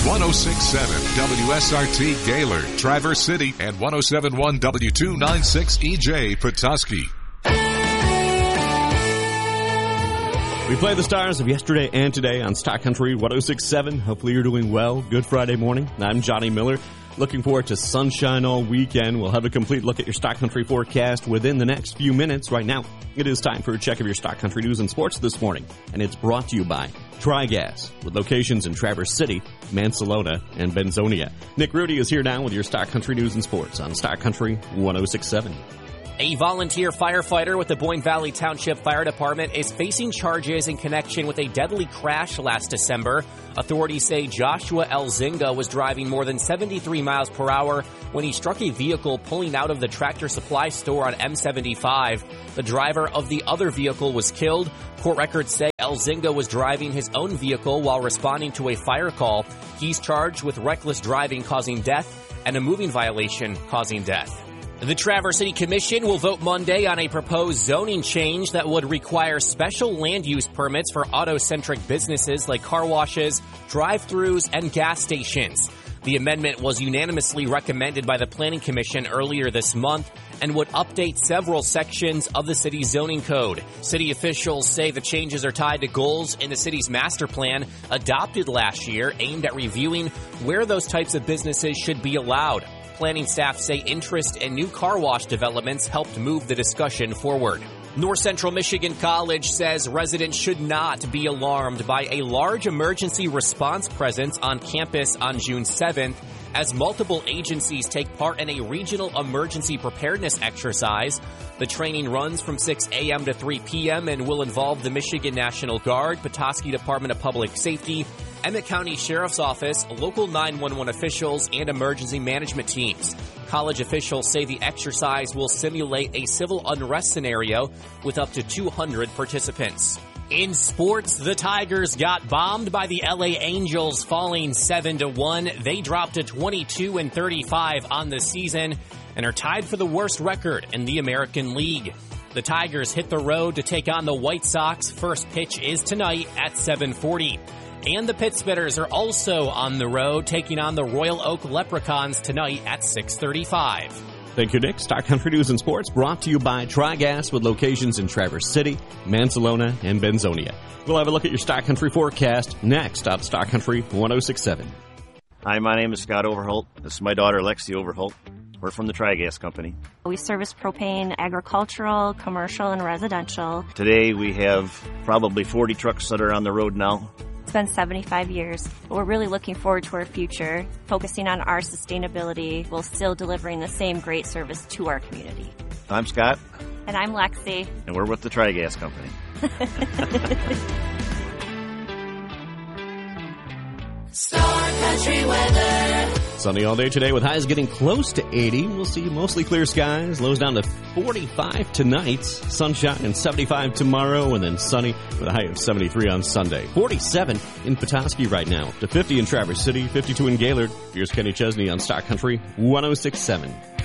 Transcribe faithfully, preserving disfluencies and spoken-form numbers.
one oh six point seven W S R T Gaylord, Traverse City, and one oh seven point one W two ninety-six E J Petoskey. We play the stars of yesterday and today on Stock Country one oh six point seven. Hopefully you're doing well. Good Friday morning. I'm Johnny Miller. Looking forward to sunshine all weekend. We'll have a complete look at your Stock Country forecast within the next few minutes. Right now, it is time for a check of your Stock Country news and sports this morning. And it's brought to you by Tri-Gas, with locations in Traverse City, Mansalona, and Benzonia. Nick Rudy is here now with your Stock Country news and sports on Stock Country one oh six point seven. A volunteer firefighter with the Boyne Valley Township Fire Department is facing charges in connection with a deadly crash last December. Authorities say Joshua Elzinga was driving more than seventy-three miles per hour when he struck a vehicle pulling out of the Tractor Supply store on M seventy-five. The driver of the other vehicle was killed. Court records say Elzinga was driving his own vehicle while responding to a fire call. He's charged with reckless driving causing death and a moving violation causing death. The Traverse City Commission will vote Monday on a proposed zoning change that would require special land use permits for auto-centric businesses like car washes, drive-thrus, and gas stations. The amendment was unanimously recommended by the Planning Commission earlier this month and would update several sections of the city's zoning code. City officials say the changes are tied to goals in the city's master plan adopted last year aimed at reviewing where those types of businesses should be allowed. Planning staff say interest in new car wash developments helped move the discussion forward. North Central Michigan College says residents should not be alarmed by a large emergency response presence on campus on June seventh as multiple agencies take part in a regional emergency preparedness exercise. The training runs from six a.m. to three p.m. and will involve the Michigan National Guard, Petoskey Department of Public Safety, Emmett County Sheriff's Office, local nine one one officials, and emergency management teams. College officials say the exercise will simulate a civil unrest scenario with up to two hundred participants. In sports, the Tigers got bombed by the L A Angels, falling seven to one. They dropped to twenty-two and thirty-five on the season and are tied for the worst record in the American League. The Tigers hit the road to take on the White Sox. First pitch is tonight at seven forty. And the Pittsburghers are also on the road, taking on the Royal Oak Leprechauns tonight at six thirty-five. Thank you, Nick. Stock Country News and Sports brought to you by Tri-Gas, with locations in Traverse City, Mansalona, and Benzonia. We'll have a look at your Stock Country forecast next on Stock Country one oh six point seven. Hi, my name is Scott Overholt. This is my daughter, Lexi Overholt. We're from the Tri-Gas Company. We service propane, agricultural, commercial, and residential. Today we have probably forty trucks that are on the road now. It's been seventy-five years. We're really looking forward to our future, focusing on our sustainability while still delivering the same great service to our community. I'm Scott. And I'm Lexi. And we're with the Tri-Gas Company. Star Country weather. Sunny all day today with highs getting close to eighty. We'll see mostly clear skies. Lows down to forty-five tonight. Sunshine and seventy-five tomorrow, and then sunny with a high of seventy-three on Sunday. forty-seven in Petoskey right now. To fifty in Traverse City, fifty-two in Gaylord. Here's Kenny Chesney on Stock Country one oh six point seven.